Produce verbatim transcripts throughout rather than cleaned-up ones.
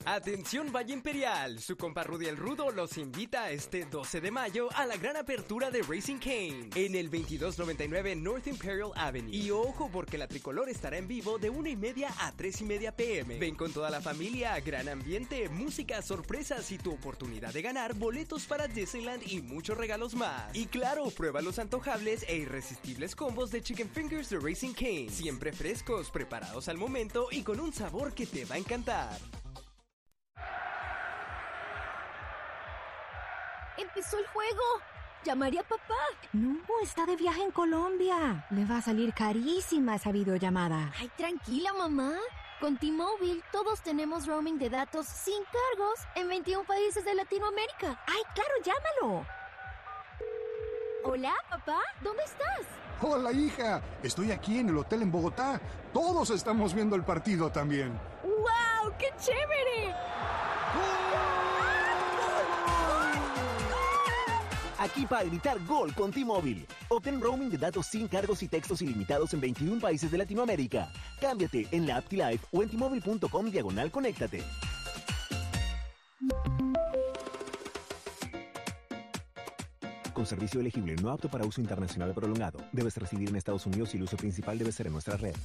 Atención Valle Imperial, su compa Rudy el Rudo los invita este doce de mayo a la gran apertura de Raising Cane en el veintidós noventa y nueve North Imperial Avenue. Y ojo porque la tricolor estará en vivo de una y media a tres y media pm. Ven con toda la familia, gran ambiente, música, sorpresas y tu oportunidad de ganar boletos para Disneyland y muchos regalos más. Y claro, prueba los antojables e irresistibles combos de Chicken Fingers de Raising Cane. Siempre frescos, preparados al momento y con un sabor que te va a encantar. ¡Empezó el juego! ¡Llamaré a papá! No, está de viaje en Colombia. Le va a salir carísima esa videollamada. Ay, tranquila, mamá. Con T-Mobile todos tenemos roaming de datos sin cargos en veintiún países de Latinoamérica. ¡Ay, claro, llámalo! Hola, papá. ¿Dónde estás? Hola, hija. Estoy aquí en el hotel en Bogotá. Todos estamos viendo el partido también. ¡Wow! ¡Qué chévere! Aquí para gritar gol con T-Mobile. Obtén roaming de datos sin cargos y textos ilimitados en veintiún países de Latinoamérica. Cámbiate en la app T-Life o en T-Mobile punto com diagonal conéctate. Con servicio elegible no apto para uso internacional prolongado. Debes residir en Estados Unidos y el uso principal debe ser en nuestra red.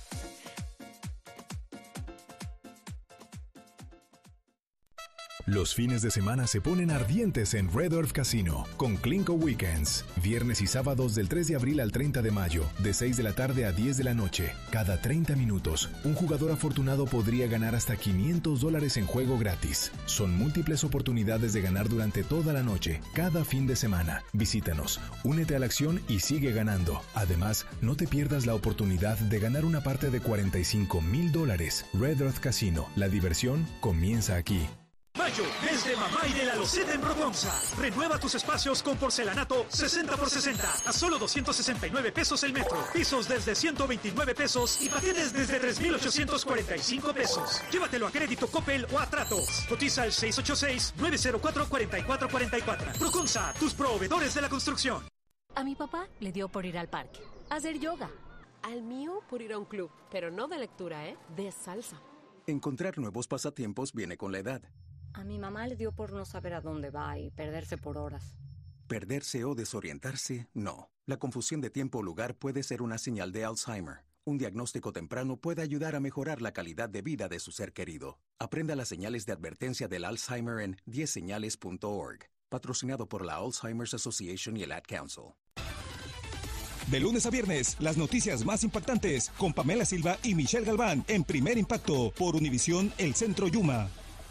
Los fines de semana se ponen ardientes en Red Earth Casino con Clinko Weekends. Viernes y sábados del tres de abril al treinta de mayo, de seis de la tarde a diez de la noche. Cada treinta minutos, un jugador afortunado podría ganar hasta quinientos dólares en juego gratis. Son múltiples oportunidades de ganar durante toda la noche, cada fin de semana. Visítanos, únete a la acción y sigue ganando. Además, no te pierdas la oportunidad de ganar una parte de cuarenta y cinco mil dólares. Red Earth Casino, la diversión comienza aquí. Mayo, mes de mamá y de la loseta en Proconza. Renueva tus espacios con porcelanato sesenta por sesenta a solo doscientos sesenta y nueve pesos el metro. Pisos desde ciento veintinueve pesos y patines desde tres mil ochocientos cuarenta y cinco pesos. Llévatelo a crédito Coppel o a Tratos. Cotiza al seis ocho seis, nueve cero cuatro, cuatro cuatro cuatro cuatro. Proconza, tus proveedores de la construcción. A mi papá le dio por ir al parque, a hacer yoga. Al mío por ir a un club, pero no de lectura, ¿eh? De salsa. Encontrar nuevos pasatiempos viene con la edad. A mi mamá le dio por no saber a dónde va y perderse por horas. Perderse o desorientarse, no. La confusión de tiempo o lugar puede ser una señal de Alzheimer. Un diagnóstico temprano puede ayudar a mejorar la calidad de vida de su ser querido. Aprenda las señales de advertencia del Alzheimer en diez señales punto org. Patrocinado por la Alzheimer's Association y el Ad Council. De lunes a viernes, las noticias más impactantes con Pamela Silva y Michelle Galván en Primer Impacto por Univisión El Centro Yuma.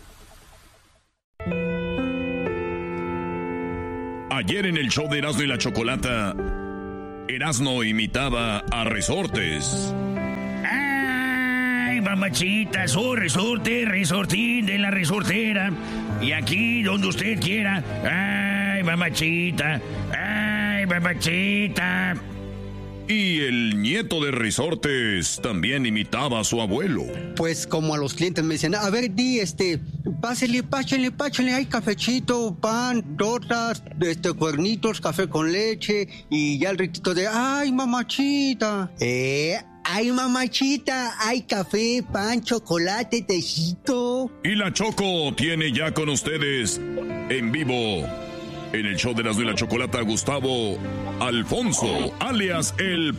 Ayer en el show de Erasmo y la Chocolata, Erasmo imitaba a Resortes. Ay, mamachita, soy Resorte, Resortín de la Resortera. Y aquí donde usted quiera. Ay, mamachita, ay, mamachita. Y el nieto de Resortes también imitaba a su abuelo. Pues como a los clientes me dicen, a ver, di, este, pásele, páchenle, páchenle, hay cafecito, pan, tortas, este, cuernitos, café con leche, y ya el ritito de, ay, mamachita. Eh, ay, mamachita, hay café, pan, chocolate, tecito. Y la Choco tiene ya con ustedes, en vivo, en el show de Erasmo y la Chocolata, Gustavo Alfonso, alias El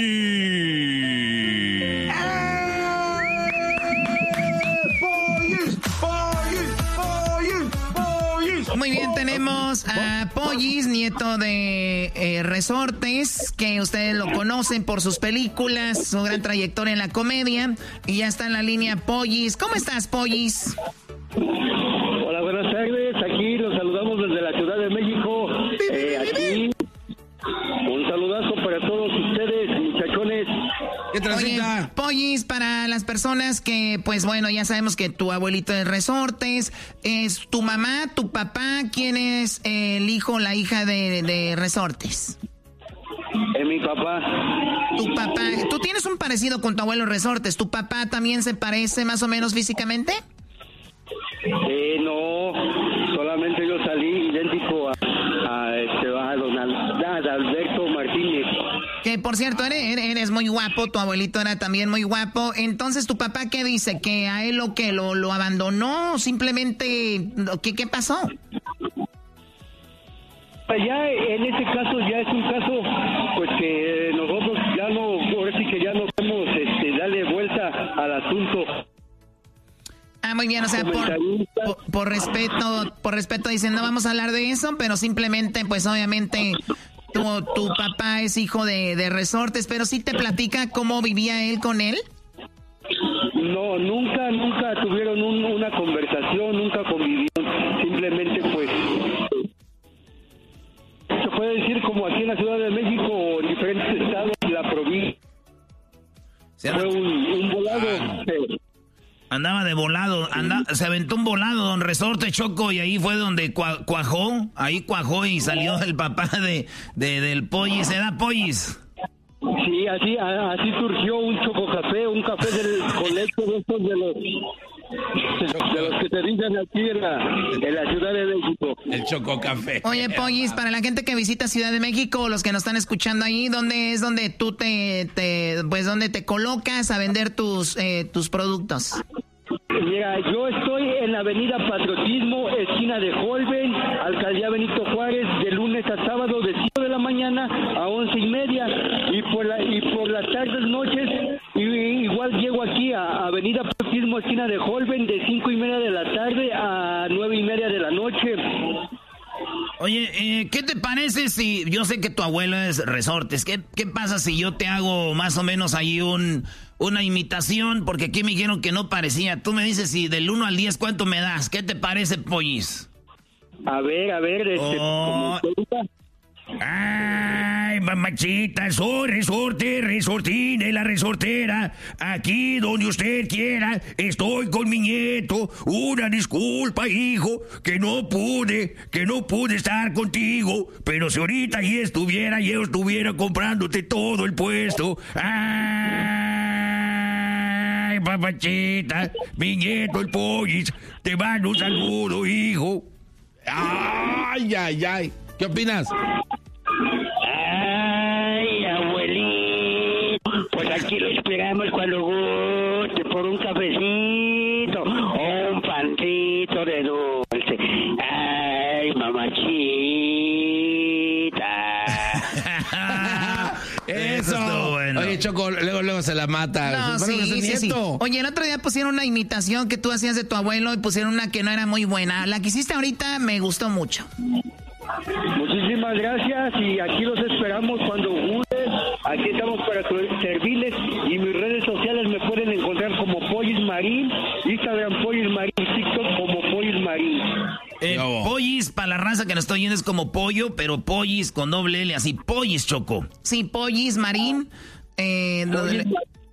Polly. Muy bien, tenemos a Pollis, nieto de eh, Resortes, que ustedes lo conocen por sus películas, su gran trayectoria en la comedia. Y ya está en la línea Pollis. ¿Cómo estás, Pollis? Hola, buenas tardes. Aquí los saludamos desde la Ciudad de México. Eh, aquí un saludazo para todos ustedes, muchachones. ¿Qué transita? Pollis, para las personas que, pues bueno, ya sabemos que tu abuelito es Resortes, es tu mamá, tu papá, ¿quién es el hijo o la hija de, de Resortes? Es mi papá. Tu papá, tú tienes un parecido con tu abuelo Resortes, ¿tu papá también se parece más o menos físicamente? Eh, no, solamente yo salí idéntico a, a, este, a don Al, a Alberto Martínez. Que por por cierto, eres, eres muy guapo, tu abuelito era también muy guapo. Entonces, ¿tu papá qué dice? ¿Que a él lo que lo, lo abandonó? Simplemente, ¿qué, qué pasó? Ya en este caso ya es un caso pues que nosotros ya no, ahora sí que ya no podemos este, darle vuelta al asunto. Ah, muy bien, o sea, por, por, por respeto, por respeto dicen, no vamos a hablar de eso, pero simplemente, pues obviamente, tu, tu papá es hijo de, de Resortes, pero sí te platica cómo vivía él con él. No, nunca, nunca tuvieron un, una conversación, nunca convivieron, simplemente pues, se puede decir como aquí en la Ciudad de México o en diferentes estados de la provincia. Fue un, un volado. Ah. Andaba de volado, anda, se aventó un volado, don Resorte, Choco, y ahí fue donde cuajó, ahí cuajó y salió el papá de, de del Pollis, ¿se da Pollis? Sí, así así surgió un Choco Café, un café del colegio de estos de los, de los que te dicen aquí en la, en la Ciudad de México. El Choco Café. Oye, Pollis, para la gente que visita Ciudad de México, los que nos están escuchando ahí, ¿dónde es donde tú te, te pues donde te colocas a vender tus eh, tus productos? Mira, yo estoy en la avenida Patriotismo, esquina de Holben, Alcaldía Benito Juárez, de lunes a sábado de cinco de la mañana a once y media, y por la y por las tardes, noches, y, igual llego aquí a avenida Patriotismo, esquina de Holben, de cinco y media de la tarde a nueve y media de la noche. Oye, eh, ¿qué te parece si, yo sé que tu abuelo es Resortes, ¿qué, qué pasa si yo te hago más o menos ahí un, una imitación? Porque aquí me dijeron que no parecía. Tú me dices si del uno al diez, ¿cuánto me das? ¿Qué te parece, Pollis? A ver, a ver, este... Oh. Ay, mamachita, soy Resorte, Resortín de la Resortera. Aquí donde usted quiera, estoy con mi nieto. Una disculpa, hijo, que no pude, que no pude estar contigo. Pero si ahorita ahí estuviera, yo estuviera comprándote todo el puesto. Ay, mamachita, mi nieto, el Pollis, te mando un saludo, hijo. Ay, ay, ay. ¿Qué opinas? Ay, abuelito, pues aquí lo esperamos cuando guste por un cafecito o un pancito de dulce. Ay, mamachita. Eso. Eso bueno. Oye, Choco, luego, luego se la mata. No, sí, sí, sí. Oye, el otro día pusieron una imitación que tú hacías de tu abuelo y pusieron una que no era muy buena. La que hiciste ahorita me gustó mucho. Muchísimas gracias y aquí los esperamos cuando gusten. Aquí estamos para servirles y mis redes sociales me pueden encontrar como Pollis Marín, Instagram Pollis Marín, TikTok como Pollis Marín. Eh, Pollis, para la raza que nos estoy oyendo es como pollo, pero Pollis con doble L, así, Pollis, Choco. Sí, Pollis Marín, eh, Pollis.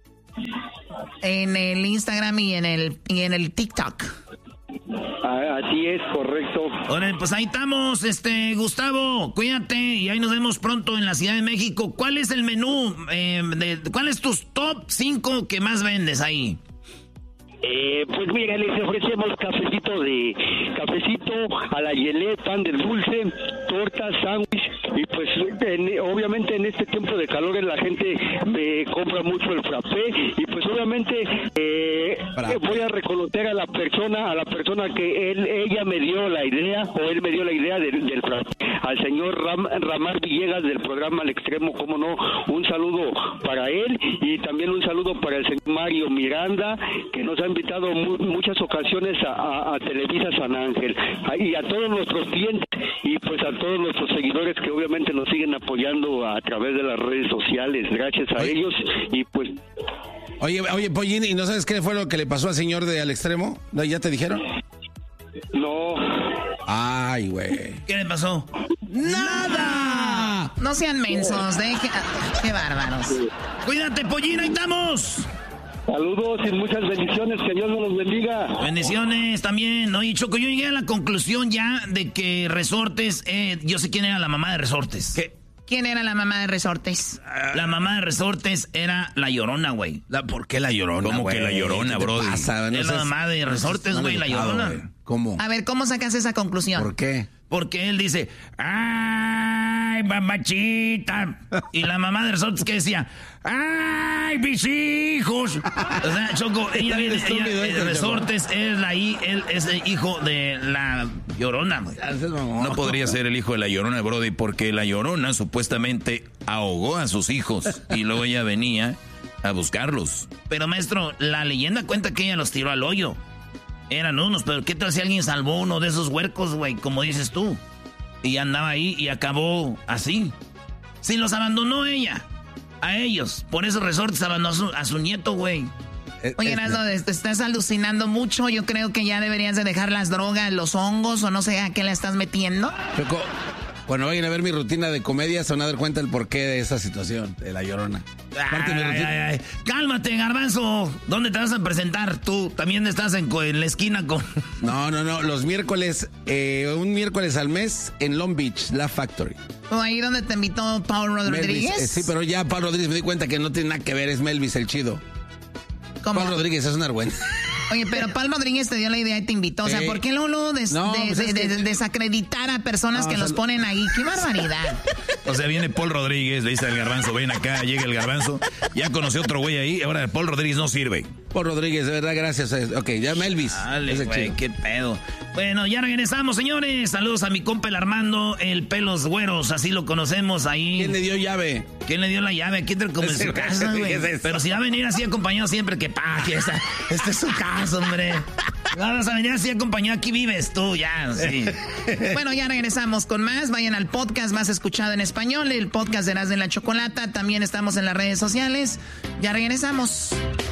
En el Instagram y en el, y en el TikTok. Así es, correcto. Ahora, pues ahí estamos, este, Gustavo, cuídate y ahí nos vemos pronto en la Ciudad de México. ¿Cuál es el menú? Eh, de, ¿Cuál es tus top cinco que más vendes ahí? Eh, pues mira, les ofrecemos cafecito de cafecito a la yelé, pan de dulce, tortas, sándwich y pues en, obviamente en este tiempo de calor la gente eh, compra mucho el frappé y pues obviamente eh, voy a reconocer a la persona a la persona que él ella me dio la idea o él me dio la idea del, del frappé, al señor Ram, Ramar Villegas del programa Al Extremo, cómo no, un saludo para él y también un saludo para el señor Mario Miranda que nos ha invitado mu muchas ocasiones a, a, a Televisa San Ángel y a todos nuestros clientes y pues a todos nuestros seguidores que obviamente nos siguen apoyando a través de las redes sociales, gracias a oye. ellos y pues... Oye, oye, Pollín, ¿y no sabes qué fue lo que le pasó al señor de Al Extremo? ¿No, ya te dijeron? No. Ay, güey. ¿Qué le pasó? ¡Nada! No sean mensos, ¿eh? Qué, qué bárbaros. Cuídate, Pollín, ahí estamos. Saludos y muchas bendiciones, que Dios nos los bendiga. Bendiciones también. Oye, Choco, yo llegué a la conclusión ya de que Resortes, eh, yo sé quién era la mamá de Resortes. ¿Qué? ¿Quién era la mamá de Resortes? La mamá de Resortes era la Llorona, güey. ¿Por qué la Llorona, ¿Cómo wey? que la Llorona, bro? No es la mamá de Resortes, güey, la Llorona. Wey. ¿Cómo? A ver, ¿cómo sacas esa conclusión? ¿Por qué? Porque él dice, ay, ay, mamachita. Y la mamá de Resortes, ¿qué decía? ¡Ay, mis hijos! O sea, Choco, ella viene, ella, eh, Resortes es, la, él es el hijo de la Llorona. No podría ser el hijo de la Llorona, Brody, porque la Llorona supuestamente ahogó a sus hijos y luego ella venía a buscarlos. Pero, maestro, la leyenda cuenta que ella los tiró al hoyo. Eran unos, pero ¿qué tal si alguien salvó uno de esos huercos, güey? Como dices tú. Y andaba ahí y acabó así. Si los abandonó ella, a ellos. Por eso Resortes abandonó a su, a su nieto, güey. Oye, Erasmo, te estás alucinando mucho. Yo creo que ya deberías de dejar las drogas, los hongos, o no sé a qué le estás metiendo. Choco, cuando vayan a ver mi rutina de comedia, se van a dar cuenta del porqué de esa situación, de la Llorona. Ay, ay, ay. Cálmate, Garbanzo. ¿Dónde te vas a presentar? Tú también estás en, en la esquina con... No, no, no. Los miércoles, eh, un miércoles al mes en Long Beach, La Factory. ¿O ahí donde te invitó Paul Rodríguez? Melvis, eh, sí, pero ya Paul Rodríguez me di cuenta que no tiene nada que ver, es Melvis el chido. ¿Cómo? Paul Rodríguez es una buena. Oye, pero Paul Rodríguez te dio la idea y te invitó. O sea, ¿por qué luego des, no, des, pues des, des, desacreditar a personas no, que o sea, los ponen ahí? ¡Qué barbaridad! O sea, viene Paul Rodríguez, le dice al Garbanzo, ven acá, llega el Garbanzo. Ya conoció otro güey ahí, ahora Paul Rodríguez no sirve. Paul Rodríguez, de verdad, gracias. Ok, ya Melvis. Dale, güey, qué pedo. Bueno, ya regresamos, señores. Saludos a mi compa el Armando, el Pelos Güeros, así lo conocemos ahí. ¿Quién le dio llave? ¿Quién le dio la llave? ¿Quién te lo comenzó en su casa, güey? Pero si va a venir así acompañado siempre, que pa, que esta, esta es su casa, hombre. Vamos a venir así acompañado, aquí vives tú, ya, sí. Bueno, ya regresamos con más. Vayan al podcast más escuchado en español, el podcast de Erasmo y la Chocolata. También estamos en las redes sociales. Ya regresamos.